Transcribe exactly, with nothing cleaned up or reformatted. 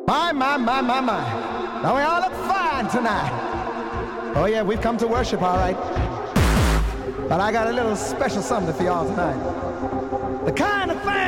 My, my, my, my, my. Now we all look fine tonight. Oh yeah, we've come to worship, all right. But I got a little special something for y'all tonight. The kind of thing